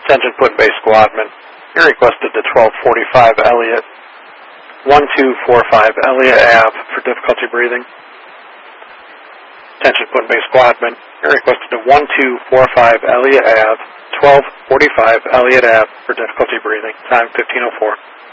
Attention Put Bay Squadman. You're requested to 1245 Elliott, 1245 Elliott Ave for difficulty breathing. Attention Put Bay Squadman. You're requested to 1245 Elliott Ave, 1245 Elliott Ave for difficulty breathing. Time 15:04.